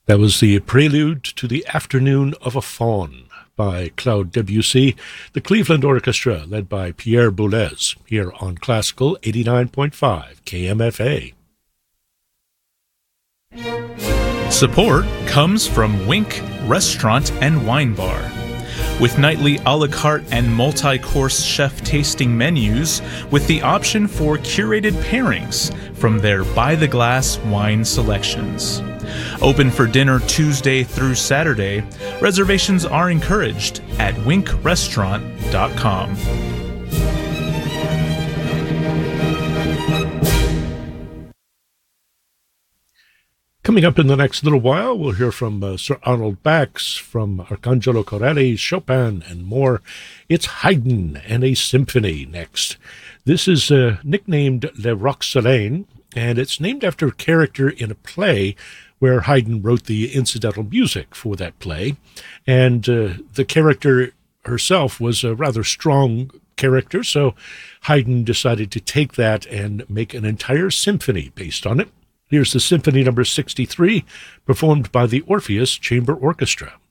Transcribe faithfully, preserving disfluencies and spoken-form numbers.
That was the prelude to the Afternoon of a Faun by Claude Debussy, the Cleveland Orchestra, led by Pierre Boulez, here on Classical eighty-nine point five K M F A. Support comes from Wink Restaurant and Wine Bar. With nightly a la carte and multi-course chef tasting menus with the option for curated pairings from their by-the-glass wine selections. Open for dinner Tuesday through Saturday. Reservations are encouraged at wink restaurant dot com. Coming up in the next little while, we'll hear from uh, Sir Arnold Bax, from Arcangelo Corelli, Chopin, and more. It's Haydn and a Symphony next. This is uh, nicknamed Le Roxelane, and it's named after a character in a play where Haydn wrote the incidental music for that play. And uh, the character herself was a rather strong character, so Haydn decided to take that and make an entire symphony based on it. Here's the Symphony number sixty-three, performed by the Orpheus Chamber Orchestra.